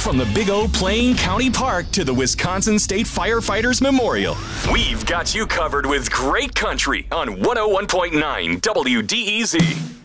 From the Big O Plain County Park to the Wisconsin State Firefighters Memorial, we've got you covered with great country on 101.9 WDEZ.